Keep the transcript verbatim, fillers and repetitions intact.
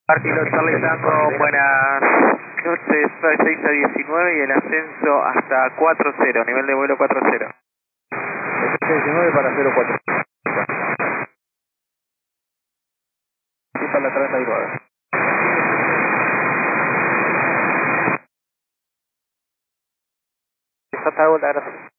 Martino Charlie Tango, buenas noches, soy seis a diecinueve y el ascenso hasta cuatro cero, nivel de vuelo cuatro cero. seis a diecinueve para cero cuatro. Sí, para la treinta y nueve. J. Gracias.